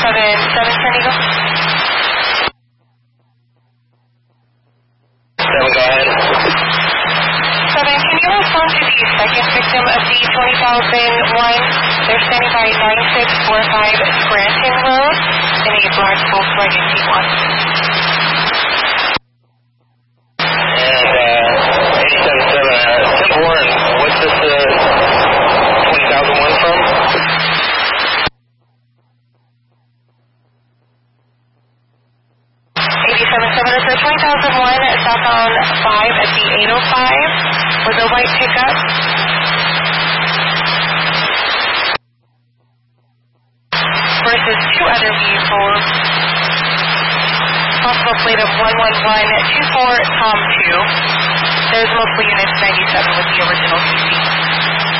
San Diego. 7, go ahead. 7, can you respond to the second victim of the 20,001? They're standing by 9645 Scranton Road in a black Volkswagen T1. And 877, Tim Warren, what's this 20,001 from? 877, it's a 20,001 southbound 5 at the 805 with a white pickup. Versus 2 other vehicles. Possible plate of 11124 Tom 2. There's multiple units 97 with the original CC.